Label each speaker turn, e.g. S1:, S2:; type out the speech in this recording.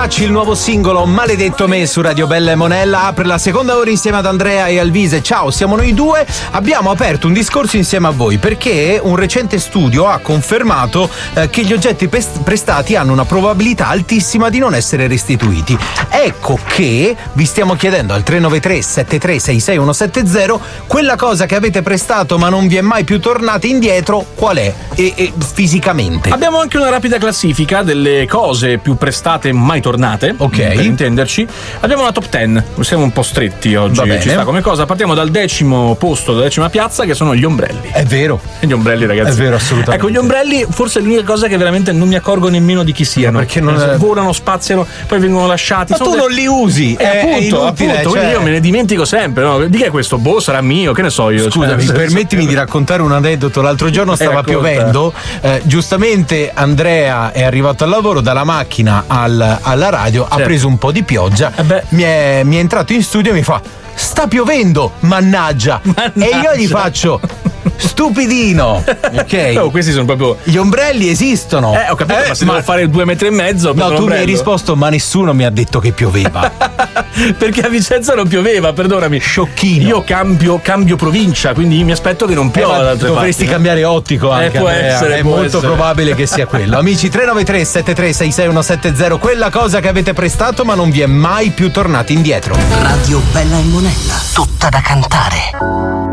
S1: Touch, il nuovo singolo Maledetto Me su Radio Bella e Monella, apre la seconda ora insieme ad Andrea e Alvise. Ciao, siamo noi due. Abbiamo aperto un discorso insieme a voi perché un recente studio ha confermato che gli oggetti prestati hanno una probabilità altissima di non essere restituiti. Ecco che vi stiamo chiedendo al 393 7366170 quella cosa che avete prestato ma non vi è mai più tornata indietro, qual è? E fisicamente.
S2: Abbiamo anche una rapida classifica delle cose più prestate mai tornate,
S1: ok,
S2: per intenderci. Abbiamo una top 10, siamo un po' stretti oggi, ci sta come cosa. Partiamo dal 10° posto, dalla 10ª piazza, che sono gli ombrelli.
S1: È vero.
S2: Gli ombrelli, ragazzi.
S1: È vero, assolutamente.
S2: Ecco, gli ombrelli forse è l'unica cosa che veramente non mi accorgo nemmeno di chi siano.
S1: Perché non
S2: volano, spaziano, poi vengono lasciati.
S1: Ma tu non li usi,
S2: appunto,
S1: inutile,
S2: quindi io me ne dimentico sempre, no? Di che è questo? Boh, sarà mio, che ne so io.
S1: Scusami, permettimi di raccontare un aneddoto. L'altro giorno stava piovendo, giustamente Andrea è arrivato al lavoro, dalla macchina alla radio, ha preso un po' di pioggia, mi è entrato in studio e mi fa: sta piovendo, mannaggia. E io gli faccio: stupidino, ok?
S2: Oh, questi sono proprio.
S1: Gli ombrelli esistono.
S2: Ho capito, ma se devo fare 2,5 metri.
S1: No, tu mi hai risposto: ma nessuno mi ha detto che pioveva.
S2: Perché a Vicenza non pioveva, perdonami.
S1: Sciocchino.
S2: Io cambio provincia, quindi mi aspetto che non piova da altre
S1: dovresti
S2: parti,
S1: cambiare ottico anche.
S2: Può essere,
S1: è molto probabile che sia quello. Amici, 393 7366170, quella cosa che avete prestato ma non vi è mai più tornati indietro.
S3: Radio Bella e Monella, tutta da cantare.